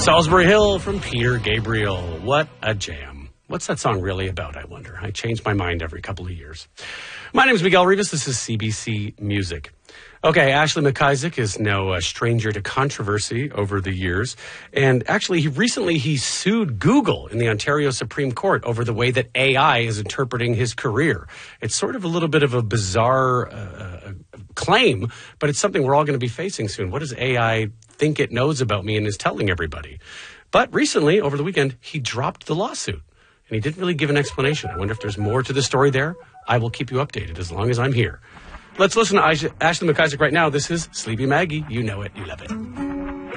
Salisbury Hill from Peter Gabriel. What a jam. What's that song really about, I wonder? I change my mind every couple of years. My name is Miguel Rivas. This is CBC Music. Okay, Ashley McIsaac is no stranger to controversy over the years. And actually, he sued Google in the Ontario Supreme Court over the way that AI is interpreting his career. It's sort of a little bit of a bizarre claim, but it's something we're all going to be facing soon. What does AI think it knows about me and is telling everybody? But recently, over the weekend, he dropped the lawsuit. And he didn't really give an explanation. I wonder if there's more to the story there. I will keep you updated as long as I'm here. Let's listen to Ashley McIsaac right now. This is Sleepy Maggie. You know it. You love it.